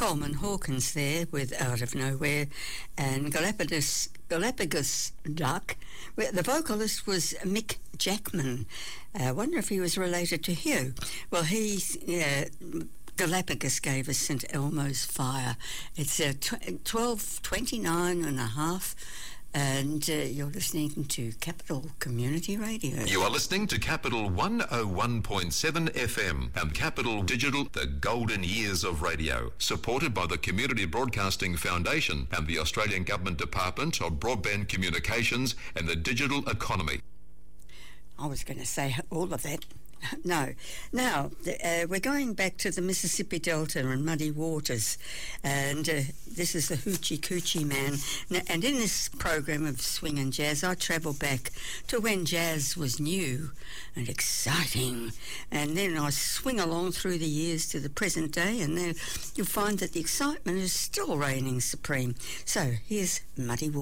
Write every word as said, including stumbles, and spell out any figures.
Coleman Hawkins there with Out of Nowhere, and Galapagos, Galapagos Duck. The vocalist was Mick Jackman. I uh, wonder if he was related to Hugh. Well, he's... Yeah, Galapagos gave us Saint Elmo's Fire. It's uh, tw- twelve twenty-nine and a half, and uh, you're listening to Capital Community Radio. You are listening to Capital one oh one point seven F M and Capital Digital, the golden years of radio, supported by the Community Broadcasting Foundation and the Australian Government Department of Broadband Communications and the Digital Economy. I was going to say all of that. No. Now, uh, we're going back to the Mississippi Delta and muddy waters, and uh, this is the Hoochie Coochie Man. Now, and in this program of swing and jazz, I travel back to when jazz was new and exciting, and then I swing along through the years to the present day, and then you'll find that the excitement is still reigning supreme. So, here's Muddy Waters.